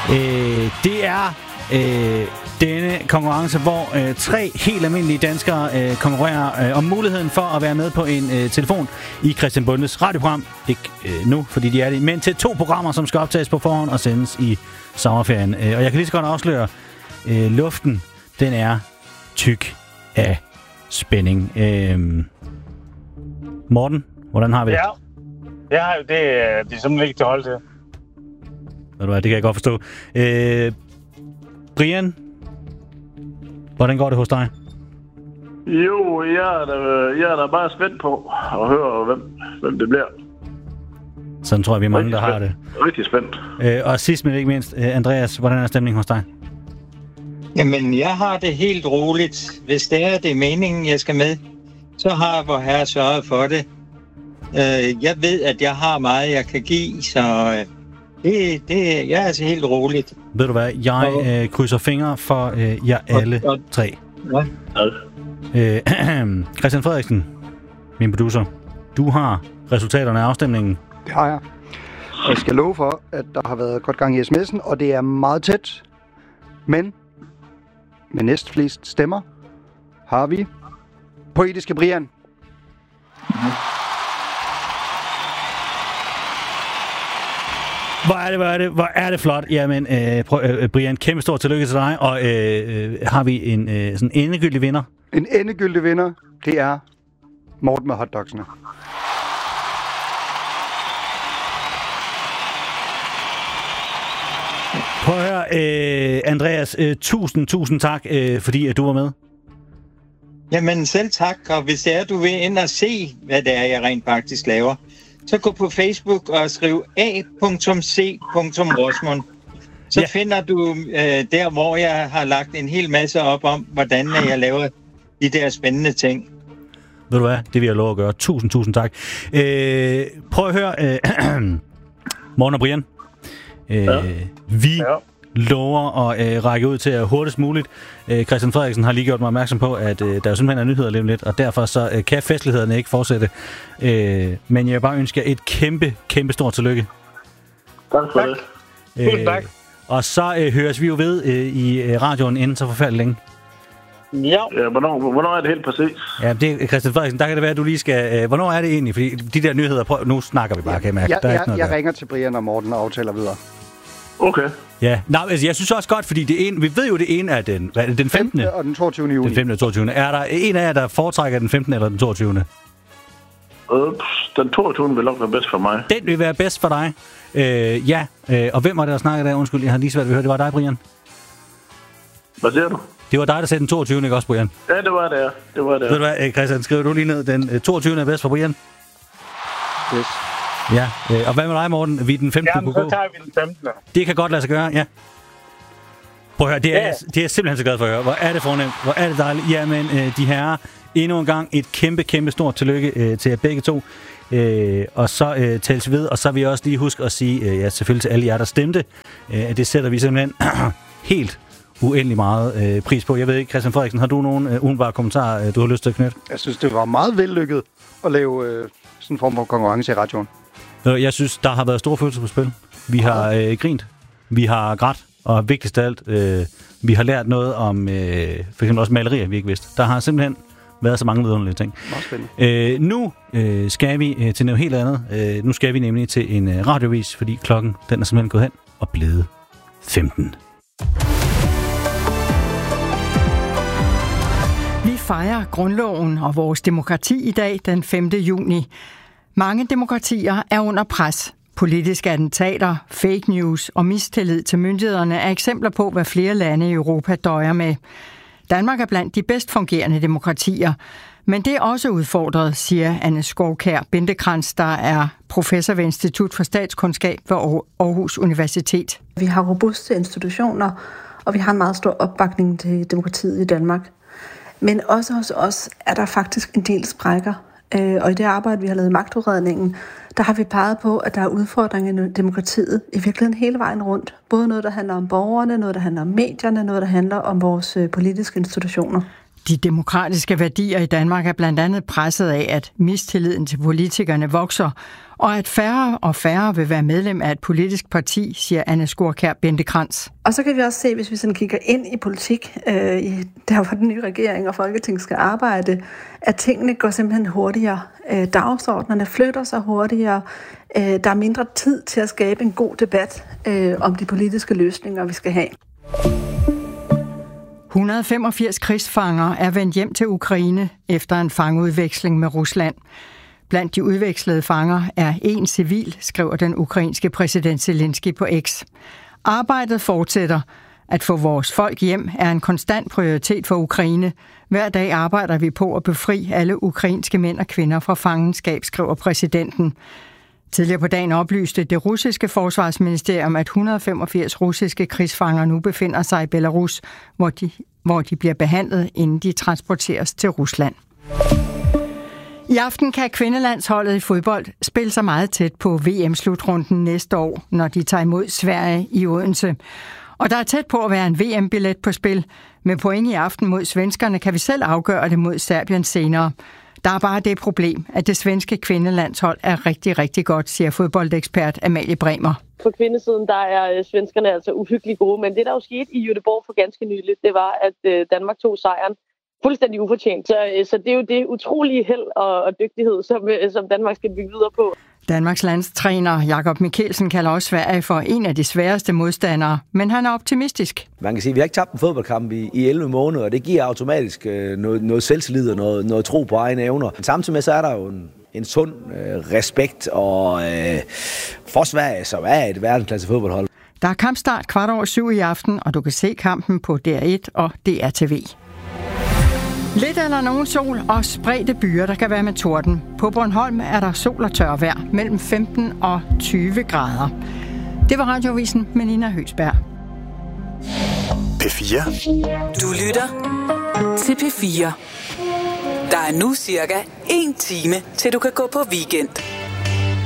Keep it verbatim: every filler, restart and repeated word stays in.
Øh, det er øh, denne konkurrence, hvor øh, tre helt almindelige danskere øh, konkurrerer øh, om muligheden for at være med på en øh, telefon i Christian Bondes radioprogram. Ikke øh, nu, fordi de er det, men til to programmer, som skal optages på forhånd og sendes i sommerferien. Øh, og jeg kan lige så godt afsløre, øh, luften, den er tyk af spænding. Øh, Morten, hvordan har vi det? Ja, ja det, det er simpelthen ikke til at holde til. Ved du hvad, det kan jeg godt forstå. Øh, Brian, hvordan går det hos dig? Jo, jeg er da, jeg er da bare spændt på at høre, hvem, hvem det bliver. Sådan tror jeg, vi er mange, der har det. Rigtig spændt. Øh, og sidst men ikke mindst, Andreas, hvordan er stemningen hos dig? Jamen, jeg har det helt roligt. Hvis det er, det er meningen, jeg skal med, så har vor herre sørget for det. Øh, jeg ved, at jeg har meget, jeg kan give, så øh, det, det, jeg er altså helt roligt. Ved du hvad, jeg øh, krydser fingre for øh, jer alle og, og, tre. Ja. Øh, Christian Frederiksen, min producer, du har resultaterne af afstemningen. Det har jeg. Og jeg skal love for, at der har været godt gang i sms'en, og det er meget tæt. Men med næstflest stemmer har vi Poetiske Brian. Mm-hmm. Hvor er det, hvor er det, hvor er det flot. Jamen, øh, prøv, øh, Brian, kæmpe stor tillykke til dig. Og øh, øh, har vi en øh, sådan endegyldig vinder? En endegyldig vinder, det er Morten med hotdogsene. Prøv at høre, øh, Andreas, øh, tusind, tusind tak, øh, fordi at du var med. Jamen selv tak, og hvis det er, du vil ind og se, hvad det er, jeg rent faktisk laver, så gå på Facebook og skriv a punktum c punktum rosmund. Så ja. Finder du øh, der, hvor jeg har lagt en hel masse op om, hvordan jeg laver de der spændende ting. Ved du hvad, det vil jeg love at gøre. Tusind, tusind tak. Øh, prøv at høre, øh, Morten og Brian. Øh, ja. Vi ja. lover at øh, række ud til at hurtigst muligt. Øh, Christian Frederiksen har lige gjort mig opmærksom på, at øh, der jo simpelthen er nyheder lige lidt, og derfor så øh, kan festlighederne ikke fortsætte. Øh, men jeg vil bare ønske jer et kæmpe, kæmpe stort tillykke. Tak for det. Øh, tak. Og så øh, høres vi jo ved øh, i øh, radioen inden så forfærdeligt længe. Ja. ja hvornår, hvornår er det helt præcis? Ja, det er Christian Frederiksen. Der kan det være, at du lige skal... Øh, hvornår er det egentlig? Fordi de der nyheder... Prøv, nu snakker vi bare, ja, kan jeg mærke. Jeg, der er jeg, ikke noget jeg der. ringer til Brian og Morten og aftaler videre. Okay. Ja, nej, altså, jeg synes også godt, fordi det ene, vi ved jo, det ene er den, hvad er det, den femtende og den toogtyvende juni. Den femtende og toogtyvende Er der en af jer, der foretrækker den femtende eller den toogtyvende Ups, den toogtyvende vil nok være bedst for mig. Den vil være bedst for dig. Øh, ja, øh, og hvem var det, der snakkede der? Undskyld, jeg har lige svært ved at høre. Det var dig, Brian. Hvad siger du? Det var dig, der sagde den toogtyvende ikke også, Brian? Ja, det var det, ja. Det var det, ja. Ved du hvad, Christian, skriver du lige ned, den toogtyvende er bedst for Brian? Yes. Ja, øh, og hvad med dig, Morten? Vi er den femtende Jamen, så tager vi den femtende Det kan godt lade sig gøre, ja. Prøv at høre, det er, ja. det er jeg simpelthen så glad for at høre. Hvor er det fornemt, hvor er det dejligt. Jamen, øh, de herrer, endnu en gang et kæmpe, kæmpe stort tillykke øh, til jer begge to. Øh, og så øh, tales vi ved, og så vil jeg også lige huske at sige, øh, ja, selvfølgelig til alle jer, der stemte, øh, at det sætter vi simpelthen helt uendelig meget øh, pris på. Jeg ved ikke, Christian Frederiksen, har du nogen øh, udenbare kommentarer, øh, du har lyst til at knytte? Jeg synes, det var meget vellykket at lave øh, sådan en form for konkurrence i radioen. Jeg synes, der har været store følelser på spil. Vi har øh, grint, vi har grædt, og vigtigst af alt, øh, vi har lært noget om øh, for eksempel også malerier, vi ikke vidste. Der har simpelthen været så mange vidunderlige ting. Meget spændende. Øh, nu øh, skal vi øh, til noget helt andet. Øh, nu skal vi nemlig til en øh, radiovis, fordi klokken den er simpelthen gået hen og blevet femten Vi fejrer grundloven og vores demokrati i dag, den femte juni. Mange demokratier er under pres. Politiske attentater, fake news og mistillid til myndighederne er eksempler på, hvad flere lande i Europa døjer med. Danmark er blandt de bedst fungerende demokratier, men det er også udfordret, siger Anne Skovkær Bindekrans, der er professor ved Institut for Statskundskab ved Aarhus Universitet. Vi har robuste institutioner, og vi har en meget stor opbakning til demokratiet i Danmark. Men også hos os er der faktisk en del sprækker. Og i det arbejde, vi har lavet i magtudredningen, der har vi peget på, at der er udfordringer i demokratiet i virkeligheden hele vejen rundt. Både noget, der handler om borgerne, noget, der handler om medierne, noget, der handler om vores politiske institutioner. De demokratiske værdier i Danmark er blandt andet presset af, at mistilliden til politikerne vokser, og at færre og færre vil være medlem af et politisk parti, siger Anna Skorkær Bentekrans. Og så kan vi også se, hvis vi sådan kigger ind i politik, øh, i der hvor den nye regering og Folketing skal arbejde, at tingene går simpelthen hurtigere. Øh, dagsordnerne flytter sig hurtigere. Øh, der er mindre tid til at skabe en god debat øh, om de politiske løsninger, vi skal have. et hundrede og femogfirs krigsfanger er vendt hjem til Ukraine efter en fangeudveksling med Rusland. Blandt de udvekslede fanger er en civil, skriver den ukrainske præsident Zelensky på X. Arbejdet fortsætter. At få vores folk hjem er en konstant prioritet for Ukraine. Hver dag arbejder vi på at befri alle ukrainske mænd og kvinder fra fangenskab, skriver præsidenten. Tidligere på dagen oplyste det russiske forsvarsministerium, at et hundrede og femogfirs russiske krigsfanger nu befinder sig i Belarus, hvor de, hvor de bliver behandlet, inden de transporteres til Rusland. I aften kan kvindelandsholdet i fodbold spille sig meget tæt på V M-slutrunden næste år, når de tager imod Sverige i Odense. Og der er tæt på at være en V M-billet på spil. Med point i aften mod svenskerne kan vi selv afgøre det mod Serbien senere. Der er bare det problem, at det svenske kvindelandshold er rigtig, rigtig godt, siger fodboldekspert Amalie Bremer. På kvindesiden, der er svenskerne altså uhyggeligt gode, men det der jo skete i Göteborg for ganske nyligt, det var, at Danmark tog sejren fuldstændig ufortjent. Så, så det er jo det utrolige held og, og dygtighed, som, som Danmark skal bygge videre på. Danmarks landstræner Jakob Mikkelsen kalder også Sverige for en af de sværeste modstandere, men han er optimistisk. Man kan sige, at vi har ikke tabt en fodboldkamp i, i elleve måneder, og det giver automatisk øh, noget, noget selvtillid og noget, noget tro på egne evner. Men samtidig med, så er der jo en, en sund øh, respekt og øh, for Sverige, som er et verdensklasse fodboldhold. Der er kampstart kvart over syv i aften, og du kan se kampen på D R et og D R T V. Lidt eller nogen sol og spredte byer, der kan være med torden. På Bornholm er der sol og tør vejr mellem femten og tyve grader. Det var Radioavisen med Nina Høgsberg. P fire. Du lytter til P fire. Der er nu cirka en time, til du kan gå på weekend.